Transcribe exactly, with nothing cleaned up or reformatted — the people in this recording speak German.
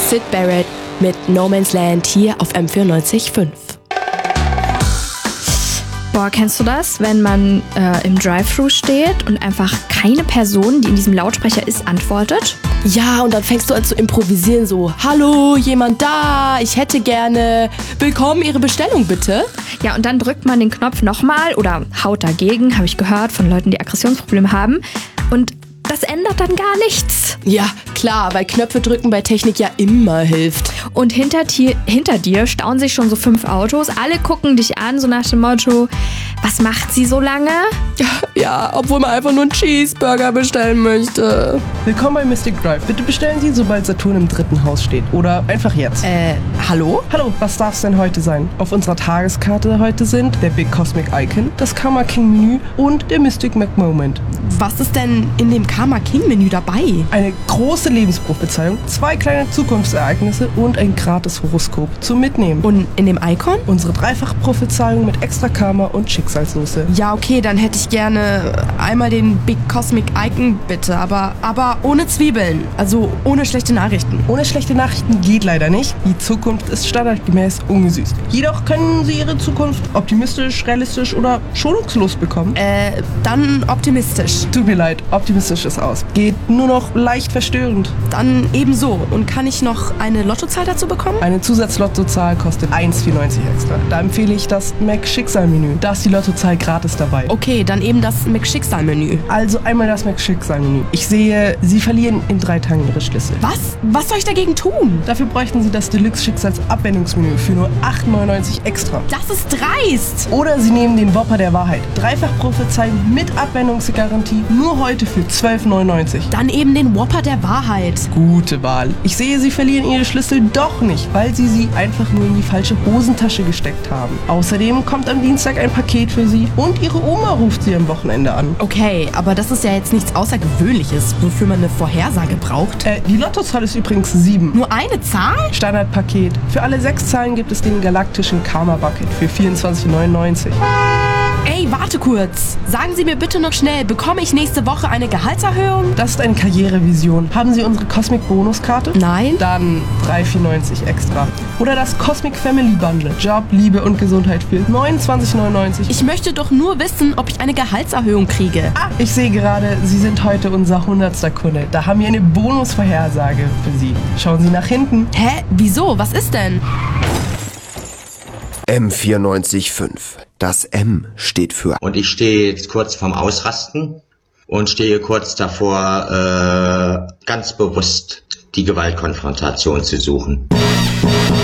Syd Barrett mit No Man's Land hier auf M vierundneunzig Komma fünf. Boah, kennst du das, wenn man äh, im Drive-Thru steht und einfach keine Person, die in diesem Lautsprecher ist, antwortet? Ja, und dann fängst du an zu improvisieren, so, hallo, jemand da, ich hätte gerne, willkommen, Ihre Bestellung bitte. Ja, und dann drückt man den Knopf nochmal oder haut dagegen, habe ich gehört, von Leuten, die Aggressionsprobleme haben. Und das ändert dann gar nichts. Ja, klar, weil Knöpfe drücken bei Technik ja immer hilft. Und hinter, ti- hinter dir stauen sich schon so fünf Autos. Alle gucken dich an, so nach dem Motto, was macht sie so lange? Ja, ja, obwohl man einfach nur einen Cheeseburger bestellen möchte. Willkommen bei Mystic Drive. Bitte bestellen Sie, sobald Saturn im dritten Haus steht. Oder einfach jetzt. Äh, hallo? Hallo, was darf es denn heute sein? Auf unserer Tageskarte heute sind der Big Cosmic Icon, das Karma King Menü und der Mystic Mac Moment. Was ist denn in dem Karma King Menü dabei? Eine große Lebensprophezeiung, zwei kleine Zukunftsereignisse und ein gratis Horoskop zum Mitnehmen. Und in dem Icon? Unsere Dreifach-Prophezeiung mit extra Karma und Schicksalssoße. Ja, okay, dann hätte ich gerne einmal den Big Cosmic Icon, bitte, aber, aber ohne Zwiebeln, also ohne schlechte Nachrichten. Ohne schlechte Nachrichten geht leider nicht. Die Zukunft ist standardgemäß ungesüßt. Jedoch können Sie Ihre Zukunft optimistisch, realistisch oder schonungslos bekommen. Äh, dann optimistisch. Tut mir leid, optimistisch ist aus. Geht nur noch leicht verstörend. Dann ebenso. Und kann ich noch eine Lottozahl dazu bekommen? Eine Zusatzlottozahl kostet eins Komma vierundneunzig extra. Da empfehle ich das Mac Schicksal-Menü. Da ist die Lottozahl gratis dabei. Okay, dann eben das Mac-Schicksal-Menü. Also einmal das Mac Schicksal-Menü. Ich sehe, Sie verlieren in drei Tagen Ihre Schlüssel. Was? Was soll ich dagegen tun? Dafür bräuchten Sie das Deluxe-Schicksals-Abwendungsmenü für nur acht Komma neunundneunzig extra. Das ist dreist! Oder Sie nehmen den Whopper der Wahrheit. Dreifach Prophezeiung mit Abwendungsgarantie nur heute für zwölf Komma neunundneunzig. Dann eben den Whopper der Wahrheit. Gute Wahl. Ich sehe, Sie verlieren Ihre Schlüssel doch nicht, weil Sie sie einfach nur in die falsche Hosentasche gesteckt haben. Außerdem kommt am Dienstag ein Paket für Sie und Ihre Oma ruft Sie am Wochenende an. Okay, aber das ist ja jetzt nichts Außergewöhnliches, wofür man eine Vorhersage braucht. Äh, die Lottozahl ist übrigens sieben. Nur eine Zahl? Standardpaket. Für alle sechs Zahlen gibt es den galaktischen Karma Bucket für vierundzwanzig Komma neunundneunzig. Ey, warte kurz. Sagen Sie mir bitte noch schnell, bekomme ich nächste Woche eine Gehaltserhöhung? Das ist eine Karrierevision. Haben Sie unsere Cosmic Bonuskarte? Nein. Dann drei Komma vierundneunzig extra. Oder das Cosmic Family Bundle. Job, Liebe und Gesundheit für neunundzwanzig Komma neunundneunzig. Ich möchte doch nur wissen, ob ich eine Gehaltserhöhung kriege. Ah, ich sehe gerade, Sie sind heute unser hundertster Kunde. Da haben wir eine Bonusvorhersage für Sie. Schauen Sie nach hinten. Hä? Wieso? Was ist denn? M vierundneunzig Komma fünf. Das M steht für... Und ich stehe jetzt kurz vorm Ausrasten und stehe kurz davor, äh, ganz bewusst die Gewaltkonfrontation zu suchen.